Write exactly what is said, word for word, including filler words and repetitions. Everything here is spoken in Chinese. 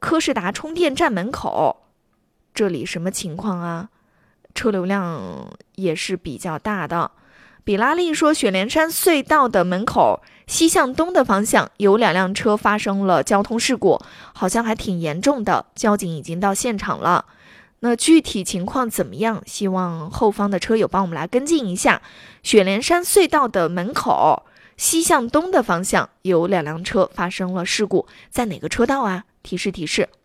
科士达充电站门口，这里什么情况啊？车流量也是比较大的。比拉利说，雪莲山隧道的门口西向东的方向有两辆车发生了交通事故，好像还挺严重的，交警已经到现场了。那具体情况怎么样？希望后方的车友帮我们来跟进一下。雪莲山隧道的门口西向东的方向有两辆车发生了事故，在哪个车道啊？提示提示。